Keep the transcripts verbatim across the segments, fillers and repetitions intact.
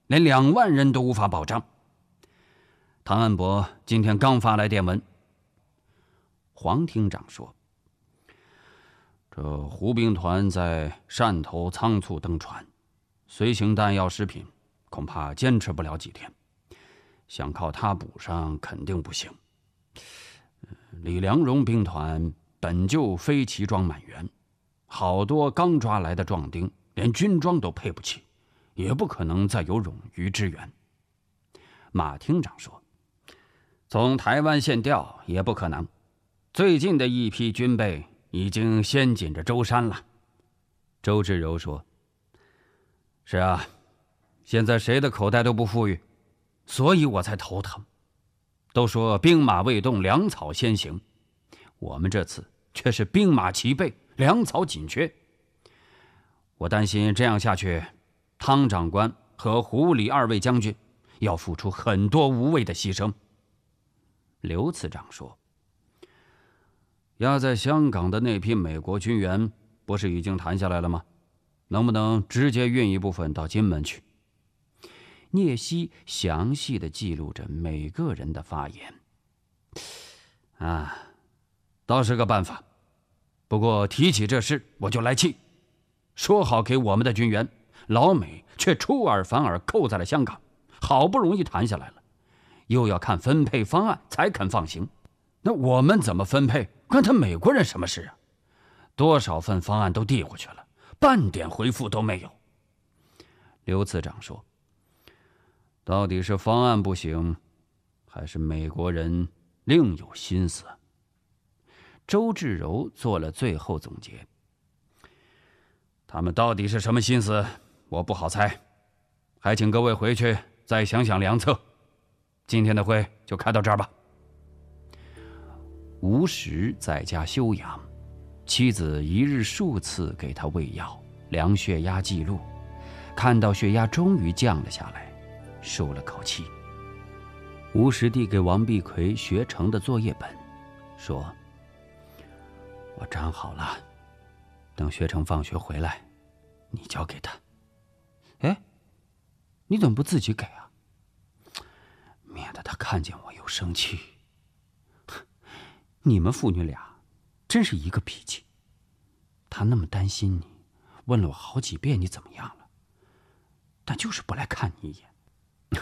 连两万人都无法保障。唐安伯今天刚发来电文。黄厅长说：“这胡兵团在汕头仓促登船，随行弹药食品恐怕坚持不了几天，想靠他补上肯定不行。李良荣兵团本就非齐装满员，好多刚抓来的壮丁连军装都配不起，也不可能再有冗余支援。”马厅长说：“从台湾县调也不可能，最近的一批军备已经先紧着舟山了。”周志柔说：“是啊，现在谁的口袋都不富裕，所以我才头疼。都说兵马未动，粮草先行，我们这次却是兵马齐备，粮草紧缺。我担心这样下去，汤长官和胡李二位将军要付出很多无谓的牺牲。”刘次长说：“压在香港的那批美国军援不是已经谈下来了吗？能不能直接运一部分到金门去？”聂曦详细地记录着每个人的发言。啊，倒是个办法。不过提起这事，我就来气。说好给我们的军援，老美却出尔反尔扣在了香港，好不容易谈下来了，又要看分配方案才肯放行。那我们怎么分配，关他美国人什么事啊？多少份方案都递过去了，半点回复都没有。刘次长说：“到底是方案不行，还是美国人另有心思？”周志柔做了最后总结：“他们到底是什么心思，我不好猜，还请各位回去再想想良策。今天的会就开到这儿吧。”吴石在家休养，妻子一日数次给他喂药、量血压记录，看到血压终于降了下来，舒了口气。吴石递给王碧奎学成的作业本，说：“我粘好了，等学成放学回来，你交给他。”“哎，你怎么不自己给啊？免得他看见我又生气。你们父女俩真是一个脾气。他那么担心你，问了我好几遍你怎么样了，但就是不来看你一眼。”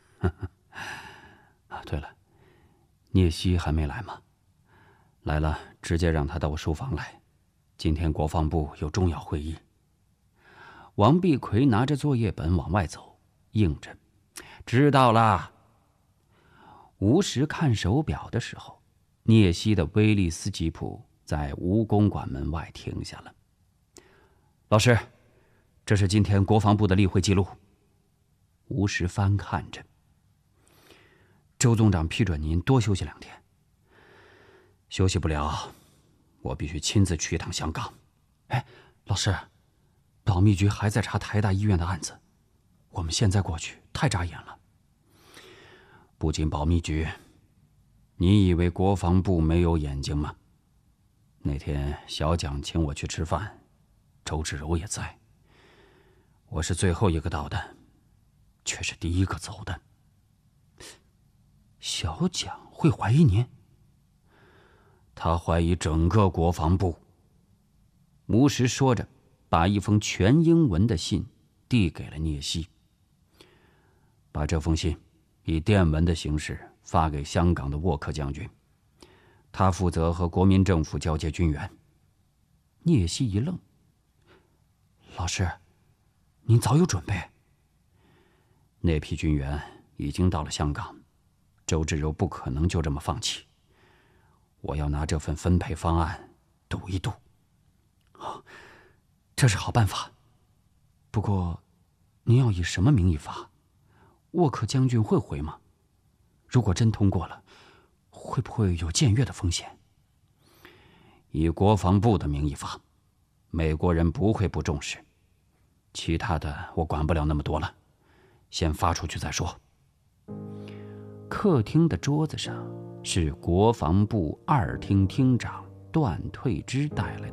啊，对了，聂曦还没来吗？来了，直接让他到我书房来。今天国防部有重要会议。王碧奎拿着作业本往外走，应着：“知道了。”吴石看手表的时候，聂曦的威利斯吉普在吴公馆门外停下了。“老师，这是今天国防部的例会记录。”吴石翻看着。“周总长批准您多休息两天。”“休息不了，我必须亲自去一趟香港。”“哎，老师，保密局还在查台大医院的案子，我们现在过去太扎眼了。”“不仅保密局，你以为国防部没有眼睛吗？那天小蒋请我去吃饭，周志柔也在。我是最后一个到的，却是第一个走的。”“小蒋会怀疑您？”“他怀疑整个国防部。”吴石说着，把一封全英文的信递给了聂曦。“把这封信以电文的形式发给香港的沃克将军，他负责和国民政府交接军援。”聂曦一愣：“老师，您早有准备？”“那批军援已经到了香港，周志柔不可能就这么放弃。我要拿这份分配方案赌一赌。”“哦，这是好办法。不过，您要以什么名义发？沃克将军会回吗？如果真通过了，会不会有僭越的风险？”“以国防部的名义发，美国人不会不重视。其他的我管不了那么多了，先发出去再说。”客厅的桌子上是国防部二厅厅长段退之带来的